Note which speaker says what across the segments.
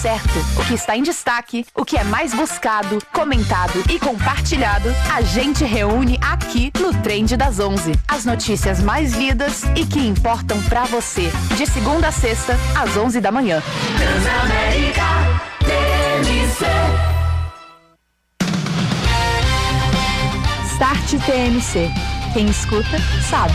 Speaker 1: Certo, o que está em destaque, o que é mais buscado, comentado e compartilhado, a gente reúne aqui no Trend das 11. As notícias mais lidas e que importam pra você. De segunda a sexta, às 11 da manhã. Transamérica TMC. Start TMC. Quem escuta, sabe.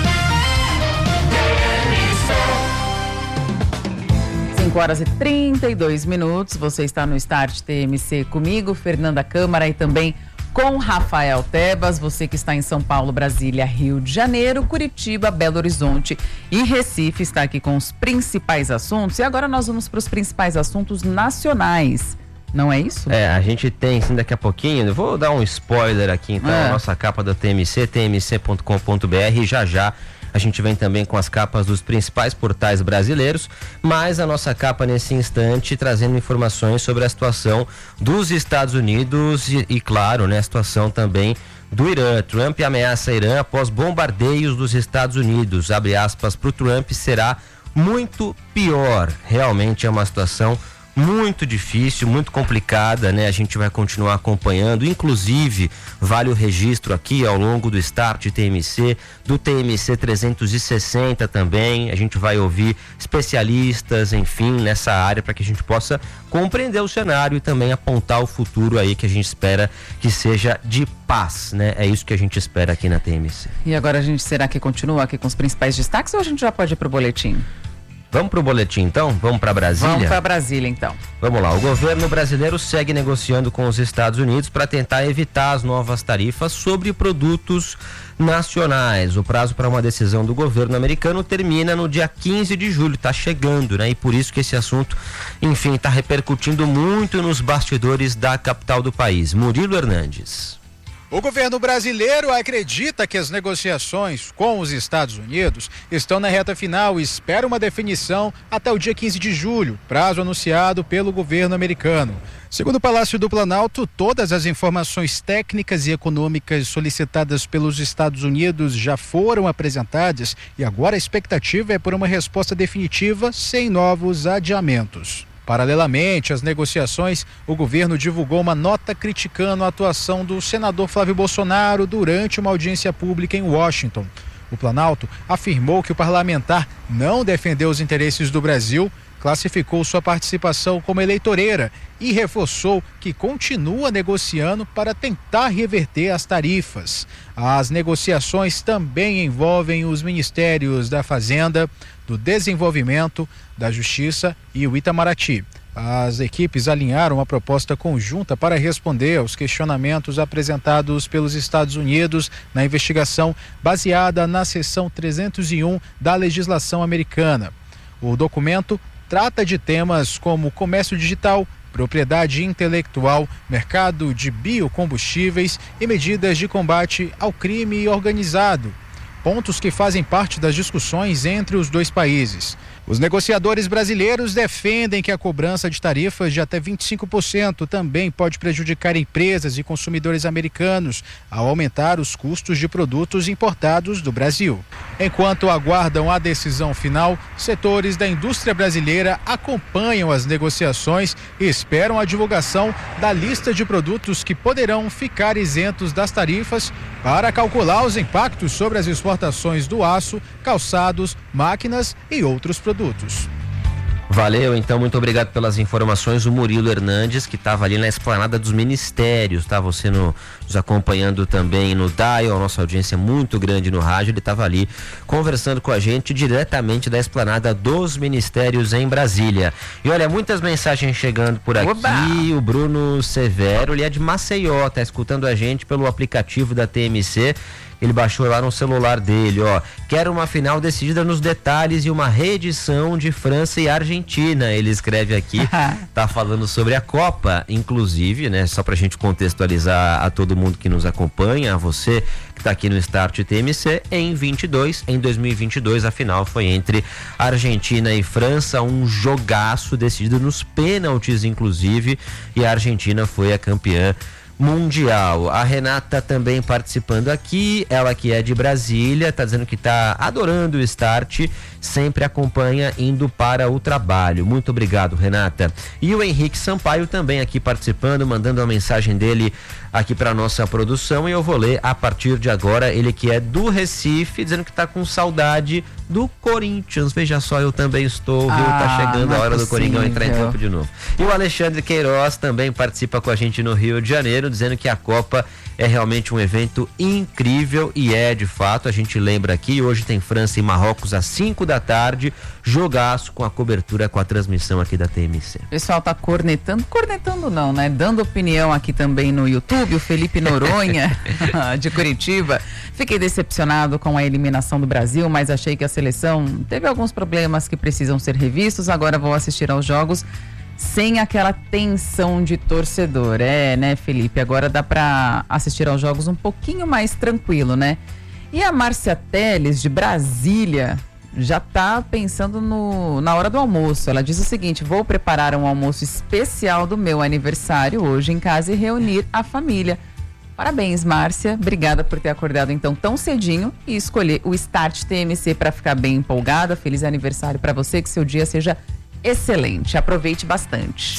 Speaker 2: 5h32. Você está no Start TMC comigo, Fernanda Câmara, e também com Rafael Tebas. Você que está em São Paulo, Brasília, Rio de Janeiro, Curitiba, Belo Horizonte e Recife está aqui com os principais assuntos. E agora nós vamos para os principais assuntos nacionais. Não é isso?
Speaker 3: A gente tem, sim, daqui a pouquinho. Eu vou dar um spoiler aqui, então, a nossa capa da TMC, tmc.com.br, já a gente vem também com as capas dos principais portais brasileiros, mas a nossa capa nesse instante trazendo informações sobre a situação dos Estados Unidos e claro, né, a situação também do Irã. Trump ameaça Irã após bombardeios dos Estados Unidos. Abre aspas para o Trump, será muito pior. Realmente é uma situação muito difícil, muito complicada, né? A gente vai continuar acompanhando, inclusive vale o registro aqui ao longo do Start TMC, do TMC 360 também. A gente vai ouvir especialistas, enfim, nessa área para que a gente possa compreender o cenário e também apontar o futuro aí que a gente espera que seja de paz, né? É isso que a gente espera aqui na TMC.
Speaker 2: E agora será que continua aqui com os principais destaques ou a gente já pode ir pro boletim?
Speaker 3: Vamos pro boletim, então? Vamos para Brasília?
Speaker 2: Vamos para Brasília, então.
Speaker 3: Vamos lá. O governo brasileiro segue negociando com os Estados Unidos para tentar evitar as novas tarifas sobre produtos nacionais. O prazo para uma decisão do governo americano termina no dia 15 de julho. Está chegando, né? E por isso que esse assunto, enfim, está repercutindo muito nos bastidores da capital do país. Murilo Hernandes.
Speaker 4: O governo brasileiro acredita que as negociações com os Estados Unidos estão na reta final e espera uma definição até o dia 15 de julho, prazo anunciado pelo governo americano. Segundo o Palácio do Planalto, todas as informações técnicas e econômicas solicitadas pelos Estados Unidos já foram apresentadas e agora a expectativa é por uma resposta definitiva sem novos adiamentos. Paralelamente às negociações, o governo divulgou uma nota criticando a atuação do senador Flávio Bolsonaro durante uma audiência pública em Washington. O Planalto afirmou que o parlamentar não defendeu os interesses do Brasil, classificou sua participação como eleitoreira e reforçou que continua negociando para tentar reverter as tarifas. As negociações também envolvem os ministérios da Fazenda, do Desenvolvimento, da Justiça e o Itamaraty. As equipes alinharam uma proposta conjunta para responder aos questionamentos apresentados pelos Estados Unidos na investigação baseada na seção 301 da legislação americana. O documento trata de temas como comércio digital, propriedade intelectual, mercado de biocombustíveis e medidas de combate ao crime organizado, pontos que fazem parte das discussões entre os dois países. Os negociadores brasileiros defendem que a cobrança de tarifas de até 25% também pode prejudicar empresas e consumidores americanos ao aumentar os custos de produtos importados do Brasil. Enquanto aguardam a decisão final, setores da indústria brasileira acompanham as negociações e esperam a divulgação da lista de produtos que poderão ficar isentos das tarifas para calcular os impactos sobre as exportações do aço, calçados, máquinas e outros produtos.
Speaker 3: Valeu, então, muito obrigado pelas informações. O Murilo Hernandes, que estava ali na esplanada dos ministérios, tá? Você nos acompanhando também no Dial, nossa audiência é muito grande no rádio, ele estava ali conversando com a gente diretamente da esplanada dos ministérios em Brasília. E olha, muitas mensagens chegando por aqui. Oba! O Bruno Severo, ele é de Maceió, tá escutando a gente pelo aplicativo da TMC. Ele baixou lá no celular dele, ó. Quero uma final decidida nos detalhes e uma reedição de França e Argentina. Ele escreve aqui, tá falando sobre a Copa, inclusive, né? Só pra gente contextualizar a todo mundo que nos acompanha, a você que tá aqui no Start TMC, em 2022, a final foi entre Argentina e França, um jogaço decidido nos pênaltis, inclusive, e a Argentina foi a campeã mundial. A Renata também participando aqui, ela que é de Brasília, tá dizendo que tá adorando o Start, sempre acompanha indo para o trabalho. Muito obrigado, Renata. E o Henrique Sampaio também aqui participando, mandando a mensagem dele aqui para nossa produção, e eu vou ler a partir de agora. Ele que é do Recife, dizendo que tá com saudade do Corinthians. Veja só, eu também estou, viu? Tá chegando a hora do Coringão entrar em campo de novo. E o Alexandre Queiroz também participa com a gente no Rio de Janeiro, dizendo que a Copa é realmente um evento incrível, e é de fato. A gente lembra aqui, hoje tem França e Marrocos às 5 da tarde, jogaço com a cobertura, com a transmissão aqui da TMC.
Speaker 2: O pessoal tá cornetando não, né? Dando opinião aqui também no YouTube, o Felipe Noronha, de Curitiba. Fiquei decepcionado com a eliminação do Brasil, mas achei que a seleção teve alguns problemas que precisam ser revistos. Agora vou assistir aos jogos sem aquela tensão de torcedor. Né, Felipe? Agora dá para assistir aos jogos um pouquinho mais tranquilo, né? E a Márcia Teles, de Brasília, já tá pensando na hora do almoço. Ela diz o seguinte: vou preparar um almoço especial do meu aniversário hoje em casa e reunir a família. Parabéns, Márcia. Obrigada por ter acordado então tão cedinho e escolher o Start TMC para ficar bem empolgada. Feliz aniversário para você, que seu dia seja excelente. Aproveite bastante.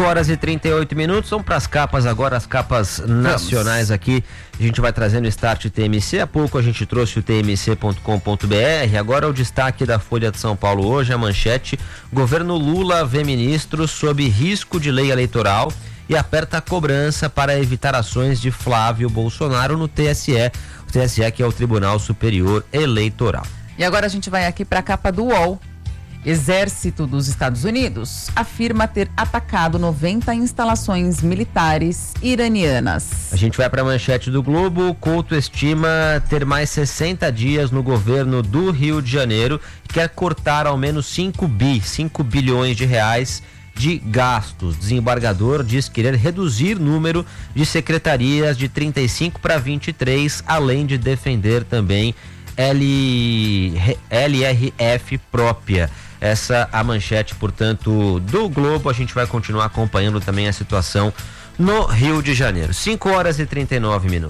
Speaker 3: 5h38. Vamos para as capas agora, as capas nacionais aqui. A gente vai trazendo o Start TMC. Há pouco a gente trouxe o tmc.com.br. Agora o destaque da Folha de São Paulo hoje, a manchete: governo Lula vê ministros sob risco de lei eleitoral e aperta a cobrança para evitar ações de Flávio Bolsonaro no TSE. O TSE, que é o Tribunal Superior Eleitoral.
Speaker 2: E agora a gente vai aqui para a capa do UOL. Exército dos Estados Unidos afirma ter atacado 90 instalações militares iranianas.
Speaker 3: A gente vai para a manchete do Globo. O Couto estima ter mais 60 dias no governo do Rio de Janeiro e quer cortar ao menos 5 bilhões de reais de gastos. Desembargador diz querer reduzir o número de secretarias de 35 para 23, além de defender também LRF própria. Essa a manchete, portanto, do Globo. A gente vai continuar acompanhando também a situação no Rio de Janeiro. 5h39.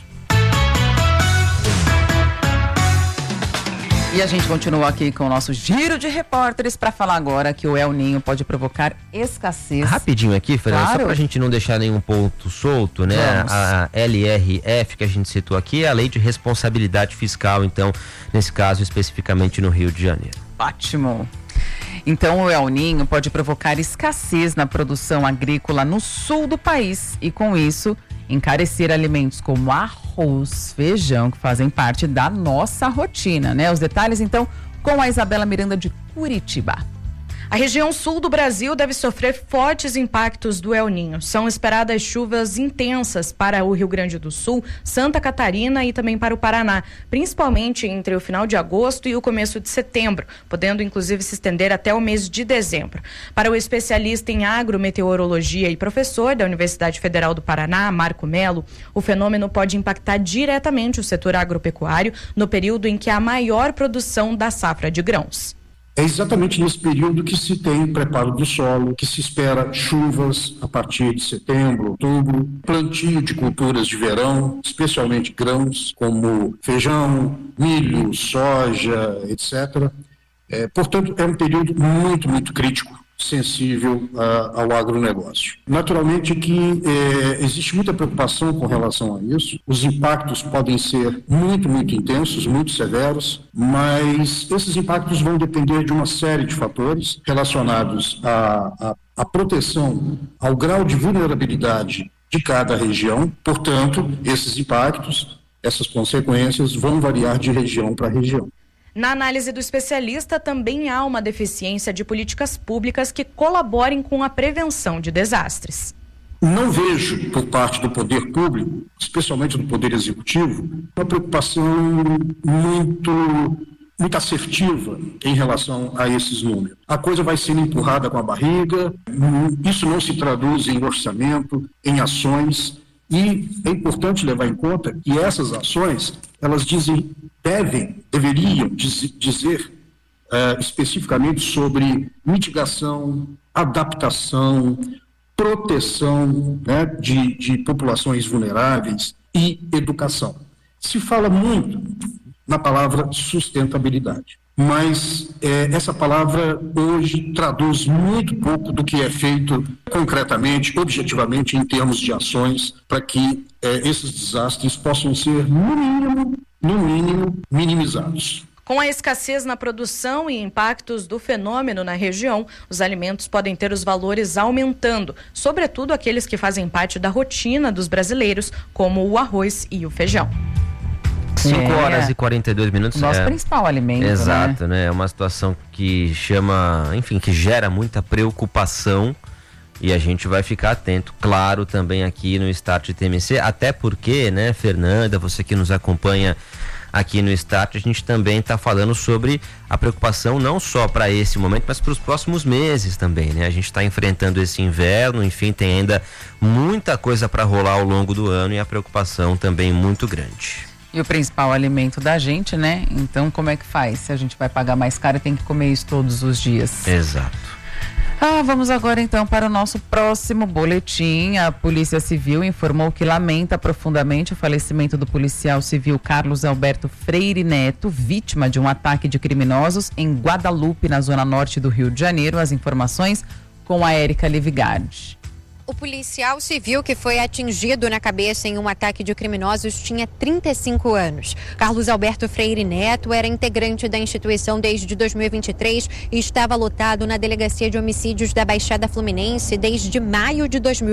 Speaker 2: E a gente continua aqui com o nosso giro de repórteres para falar agora que o El Ninho pode provocar escassez.
Speaker 3: Rapidinho aqui, Fernanda,
Speaker 2: claro.
Speaker 3: Só pra gente não deixar nenhum ponto solto, né?
Speaker 2: Vamos.
Speaker 3: A LRF que a gente citou aqui é a Lei de Responsabilidade Fiscal, então, nesse caso especificamente no Rio de Janeiro.
Speaker 2: Ótimo. Então o El Ninho pode provocar escassez na produção agrícola no sul do país e, com isso, encarecer alimentos como arroz, feijão, que fazem parte da nossa rotina, né? Os detalhes, então, com a Isabela Miranda de Curitiba.
Speaker 5: A região sul do Brasil deve sofrer fortes impactos do El Ninho. São esperadas chuvas intensas para o Rio Grande do Sul, Santa Catarina e também para o Paraná, principalmente entre o final de agosto e o começo de setembro, podendo inclusive se estender até o mês de dezembro. Para o especialista em agrometeorologia e professor da Universidade Federal do Paraná, Marco Melo, o fenômeno pode impactar diretamente o setor agropecuário no período em que há maior produção da safra de grãos.
Speaker 6: É exatamente nesse período que se tem preparo do solo, que se espera chuvas a partir de setembro, outubro, plantio de culturas de verão, especialmente grãos como feijão, milho, soja, etc. Portanto, é um período muito, muito crítico, sensível ao agronegócio. Naturalmente que existe muita preocupação com relação a isso. Os impactos podem ser muito, muito intensos, muito severos, mas esses impactos vão depender de uma série de fatores relacionados à proteção, ao grau de vulnerabilidade de cada região. Portanto, esses impactos, essas consequências vão variar de região para região.
Speaker 5: Na análise do especialista, também há uma deficiência de políticas públicas que colaborem com a prevenção de desastres.
Speaker 6: Não vejo, por parte do poder público, especialmente do poder executivo, uma preocupação muito assertiva em relação a esses números. A coisa vai sendo empurrada com a barriga, isso não se traduz em orçamento, em ações, e é importante levar em conta que essas ações, elas deveriam dizer especificamente sobre mitigação, adaptação, proteção, né, de populações vulneráveis e educação. Se fala muito na palavra sustentabilidade. mas essa palavra hoje traduz muito pouco do que é feito concretamente, objetivamente, em termos de ações, para que esses desastres possam ser, no mínimo, minimizados.
Speaker 5: Com a escassez na produção e impactos do fenômeno na região, os alimentos podem ter os valores aumentando, sobretudo aqueles que fazem parte da rotina dos brasileiros, como o arroz e o feijão.
Speaker 3: 5 horas e 42 minutos.
Speaker 2: Nosso principal alimento.
Speaker 3: Exato, né? É uma situação que chama, enfim, que gera muita preocupação e a gente vai ficar atento, claro, também aqui no Start TMC, até porque, né, Fernanda, você que nos acompanha aqui no Start, a gente também está falando sobre a preocupação não só para esse momento, mas para os próximos meses também, né? A gente está enfrentando esse inverno, enfim, tem ainda muita coisa para rolar ao longo do ano e a preocupação também muito grande.
Speaker 2: E o principal alimento da gente, né? Então, como é que faz? Se a gente vai pagar mais caro, tem que comer isso todos os dias.
Speaker 3: Exato.
Speaker 2: Vamos agora então para o nosso próximo boletim. A Polícia Civil informou que lamenta profundamente o falecimento do policial civil Carlos Alberto Freire Neto, vítima de um ataque de criminosos em Guadalupe, na zona norte do Rio de Janeiro. As informações com a Érica Livigardi.
Speaker 7: O policial civil que foi atingido na cabeça em um ataque de criminosos tinha 35 anos. Carlos Alberto Freire Neto era integrante da instituição desde 2023 e estava lotado na Delegacia de Homicídios da Baixada Fluminense desde maio de 2023.